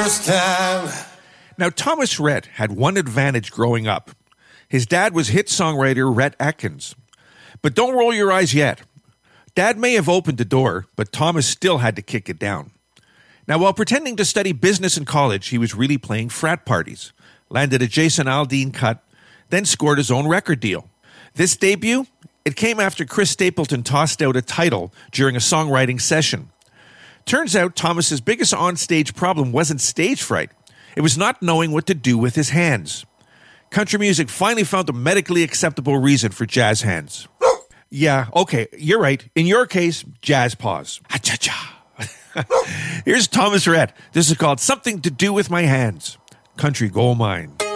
first time. Now, Thomas Rhett had one advantage growing up. His dad was hit songwriter Rhett Atkins. But don't roll your eyes yet. Dad may have opened the door, but Thomas still had to kick it down. Now, while pretending to study business in college, he was really playing frat parties, landed a Jason Aldean cut, then scored his own record deal. This debut, it came after Chris Stapleton tossed out a title during a songwriting session. Turns out Thomas's biggest onstage problem wasn't stage fright. It was not knowing what to do with his hands. Country music finally found a medically acceptable reason for jazz hands. Yeah, okay, you're right. In your case, jazz paws. Ah-cha-cha. Here's Thomas Rhett. This is called Something to Do with My Hands. Country Gold Mine.